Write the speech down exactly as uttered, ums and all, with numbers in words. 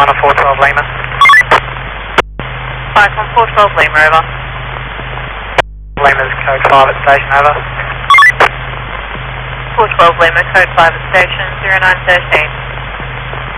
one four twelve Lima. five one four twelve Lima, over. Lima's code five at station, over. four twelve Lima, code five at station, zero nine thirteen.